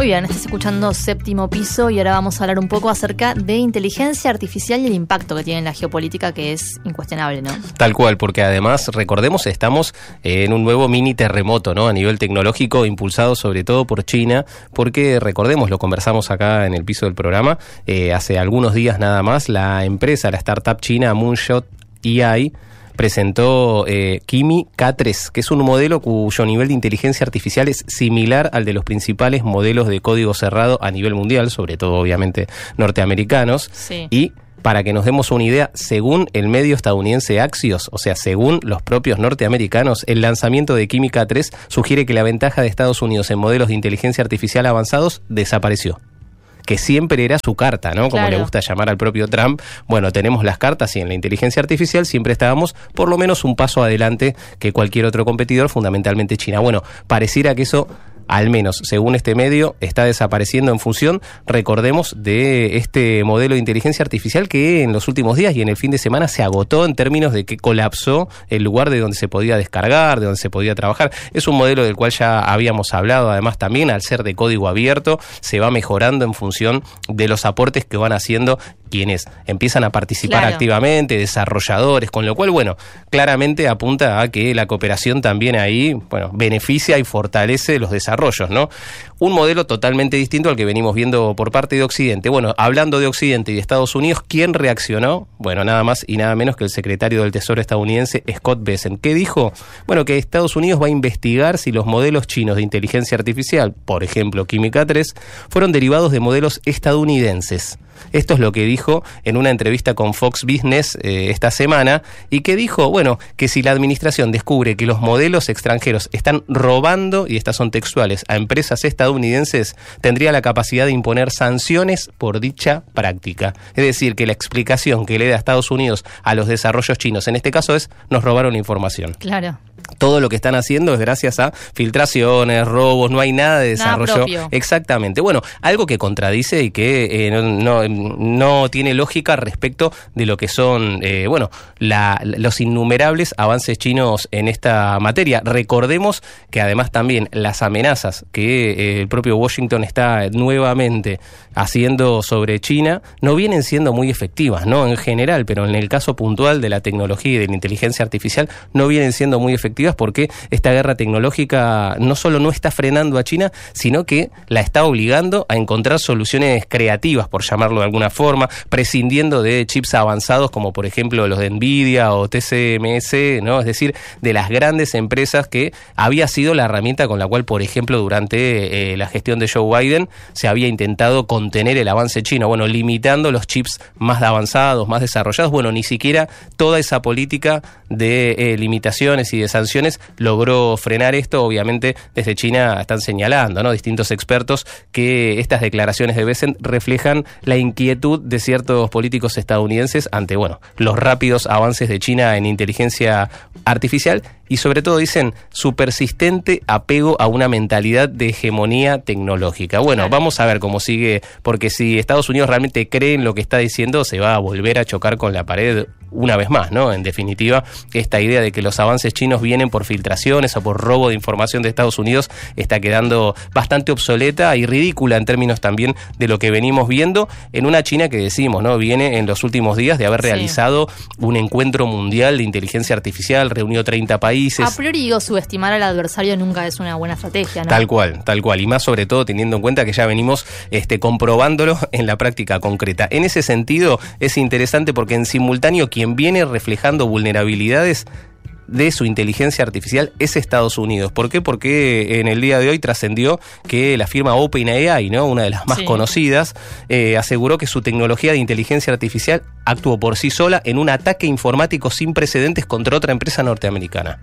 Muy bien, estás escuchando Séptimo Piso y ahora vamos a hablar un poco acerca de inteligencia artificial y el impacto que tiene en la geopolítica, que es incuestionable, ¿no? Tal cual, porque además, recordemos, estamos en un nuevo mini terremoto, ¿no? A nivel tecnológico, impulsado sobre todo por China, porque recordemos, lo conversamos acá en el piso del programa, hace algunos días nada más, la startup china Moonshot AI, presentó Kimi K3, que es un modelo cuyo nivel de inteligencia artificial es similar al de los principales modelos de código cerrado a nivel mundial, sobre todo obviamente norteamericanos. Sí. Y para que nos demos una idea, según el medio estadounidense Axios, o sea, según los propios norteamericanos, el lanzamiento de Kimi K3 sugiere que la ventaja de Estados Unidos en modelos de inteligencia artificial avanzados desapareció. Que siempre era su carta, ¿no? Como Claro. le gusta llamar al propio Trump. Bueno, tenemos las cartas y en la inteligencia artificial siempre estábamos por lo menos un paso adelante que cualquier otro competidor, fundamentalmente China. Bueno, pareciera que eso, al menos según este medio, está desapareciendo en función, recordemos, de este modelo de inteligencia artificial que en los últimos días y en el fin de semana se agotó en términos de que colapsó el lugar de donde se podía descargar, de donde se podía trabajar. Es un modelo del cual ya habíamos hablado, además también al ser de código abierto, se va mejorando en función de los aportes que van haciendo quienes empiezan a participar Claro. activamente, desarrolladores, con lo cual, bueno, claramente apunta a que la cooperación también ahí, bueno, beneficia y fortalece los desarrollos, ¿no? Un modelo totalmente distinto al que venimos viendo por parte de Occidente. Bueno, hablando de Occidente y de Estados Unidos, ¿quién reaccionó? Bueno, nada más y nada menos que el secretario del Tesoro estadounidense, Scott Bessent. ¿Qué dijo? Bueno, que Estados Unidos va a investigar si los modelos chinos de inteligencia artificial, por ejemplo, Kimi K3, fueron derivados de modelos estadounidenses. Esto es lo que dijo en una entrevista con Fox Business esta semana, y que dijo, bueno, que si la administración descubre que los modelos extranjeros están robando, y estas son textuales, a empresas estadounidenses, tendría la capacidad de imponer sanciones por dicha práctica. Es decir, que la explicación que le da Estados Unidos a los desarrollos chinos, en este caso es, nos robaron información. Claro. Todo lo que están haciendo es gracias a filtraciones, robos, no hay nada de desarrollo. Nada propio. Exactamente. Bueno, algo que contradice y que no tiene lógica respecto de lo que son, los innumerables avances chinos en esta materia. Recordemos que además también las amenazas que el propio Washington está nuevamente haciendo sobre China no vienen siendo muy efectivas, ¿no? En general, pero en el caso puntual de la tecnología y de la inteligencia artificial no vienen siendo muy efectivas, porque esta guerra tecnológica no solo no está frenando a China, sino que la está obligando a encontrar soluciones creativas, por llamarlo de alguna forma, prescindiendo de chips avanzados como por ejemplo los de Nvidia o TSMC, ¿no? Es decir, de las grandes empresas que había sido la herramienta con la cual, por ejemplo, durante la gestión de Joe Biden se había intentado contener el avance chino, bueno, limitando los chips más avanzados, más desarrollados. Bueno, ni siquiera toda esa política de limitaciones y de sanciones logró frenar esto. Obviamente desde China están señalando, ¿no?, distintos expertos, que estas declaraciones de Bessent reflejan la inquietud de ciertos políticos estadounidenses ante, bueno, los rápidos avances de China en inteligencia artificial y sobre todo, dicen, su persistente apego a una mentalidad de hegemonía tecnológica. Bueno, vamos a ver cómo sigue, porque si Estados Unidos realmente cree en lo que está diciendo, se va a volver a chocar con la pared una vez más, ¿no? En definitiva, esta idea de que los avances chinos vienen por filtraciones o por robo de información de Estados Unidos está quedando bastante obsoleta y ridícula en términos también de lo que venimos viendo en una China que decimos, ¿no?, viene en los últimos días de haber realizado un encuentro mundial de inteligencia artificial, reunió 30 países. A priori, subestimar al adversario nunca es una buena estrategia, ¿no? Tal cual, y más sobre todo teniendo en cuenta que ya venimos comprobándolo en la práctica concreta. En ese sentido es interesante porque en simultáneo quien viene reflejando vulnerabilidades de su inteligencia artificial es Estados Unidos. ¿Por qué? Porque en el día de hoy trascendió que la firma OpenAI, ¿no?, una de las más conocidas, aseguró que su tecnología de inteligencia artificial actuó por sí sola en un ataque informático sin precedentes contra otra empresa norteamericana.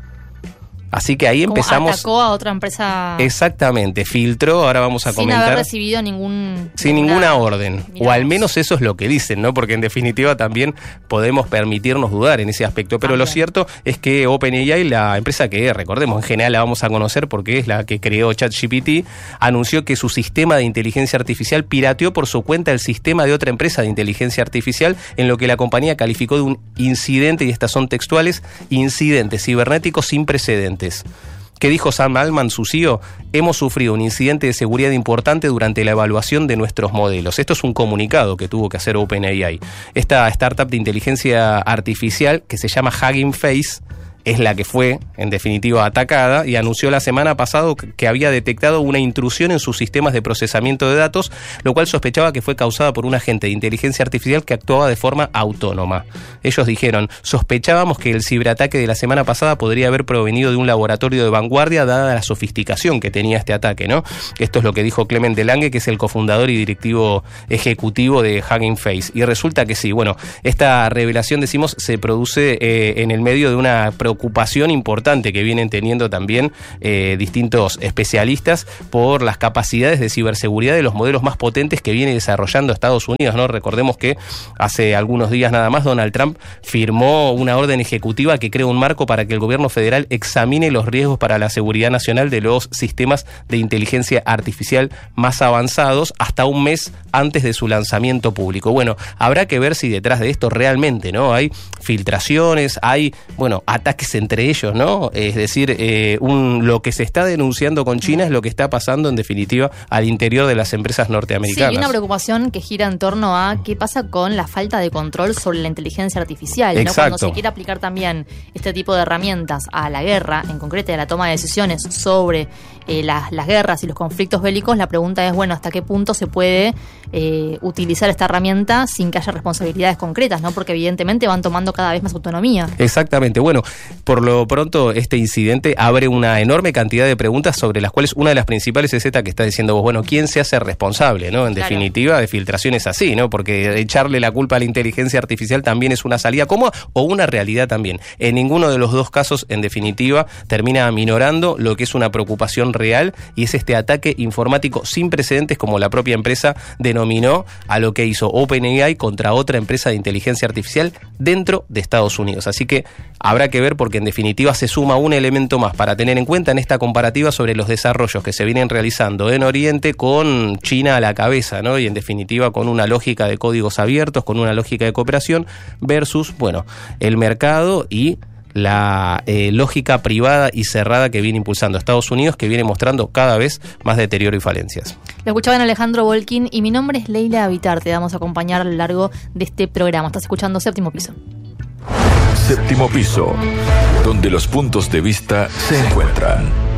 Así que ahí empezamos. Atacó a otra empresa. Exactamente, filtró, ahora vamos a comentar. Sin haber recibido ninguna orden. Miramos. O al menos eso es lo que dicen, ¿no? Porque en definitiva también podemos permitirnos dudar en ese aspecto. Pero lo cierto es que OpenAI, la empresa que, recordemos, en general la vamos a conocer porque es la que creó ChatGPT, anunció que su sistema de inteligencia artificial pirateó por su cuenta el sistema de otra empresa de inteligencia artificial, en lo que la compañía calificó de un incidente, y estas son textuales, incidente cibernético sin precedentes. ¿Qué dijo Sam Altman, su CEO? Hemos sufrido un incidente de seguridad importante durante la evaluación de nuestros modelos. Esto es un comunicado que tuvo que hacer OpenAI. Esta startup de inteligencia artificial que se llama Hugging Face es la que fue, en definitiva, atacada y anunció la semana pasada que había detectado una intrusión en sus sistemas de procesamiento de datos, lo cual sospechaba que fue causada por un agente de inteligencia artificial que actuaba de forma autónoma. Ellos dijeron, sospechábamos que el ciberataque de la semana pasada podría haber provenido de un laboratorio de vanguardia dada la sofisticación que tenía este ataque, ¿no? Esto es lo que dijo Clement Delange, que es el cofundador y directivo ejecutivo de Hugging Face. Y resulta que sí, bueno, esta revelación, decimos, se produce en el medio de una preocupación importante que vienen teniendo también distintos especialistas por las capacidades de ciberseguridad de los modelos más potentes que viene desarrollando Estados Unidos, ¿no? Recordemos que hace algunos días nada más Donald Trump firmó una orden ejecutiva que crea un marco para que el gobierno federal examine los riesgos para la seguridad nacional de los sistemas de inteligencia artificial más avanzados hasta un mes antes de su lanzamiento público. Bueno, habrá que ver si detrás de esto realmente, ¿no?, hay filtraciones, hay, bueno, ataques entre ellos, ¿no? Es decir, lo que se está denunciando con China es lo que está pasando en definitiva al interior de las empresas norteamericanas. Sí, y una preocupación que gira en torno a qué pasa con la falta de control sobre la inteligencia artificial, ¿no? Cuando se quiere aplicar también este tipo de herramientas a la guerra, en concreto a la toma de decisiones sobre las guerras y los conflictos bélicos, la pregunta es, bueno, ¿hasta qué punto se puede utilizar esta herramienta sin que haya responsabilidades concretas, ¿no? Porque evidentemente van tomando cada vez más autonomía. Exactamente. Bueno, por lo pronto este incidente abre una enorme cantidad de preguntas sobre las cuales una de las principales es esta que está diciendo vos, bueno, ¿quién se hace responsable, ¿no? En definitiva, de filtraciones así, ¿no? Porque echarle la culpa a la inteligencia artificial también es una salida cómoda o una realidad también. En ninguno de los dos casos, en definitiva, termina aminorando lo que es una preocupación real y es este ataque informático sin precedentes, como la propia empresa denominó a lo que hizo OpenAI contra otra empresa de inteligencia artificial dentro de Estados Unidos. Así que habrá que ver, porque en definitiva se suma un elemento más para tener en cuenta en esta comparativa sobre los desarrollos que se vienen realizando en Oriente con China a la cabeza, ¿no? Y en definitiva con una lógica de códigos abiertos, con una lógica de cooperación versus, bueno, el mercado y la lógica privada y cerrada que viene impulsando Estados Unidos, que viene mostrando cada vez más deterioro y falencias. Lo escuchaban Alejandro Volkin y mi nombre es Leila Avitar. Te vamos a acompañar a lo largo de este programa. Estás escuchando Séptimo Piso. Séptimo Piso, donde los puntos de vista se encuentran.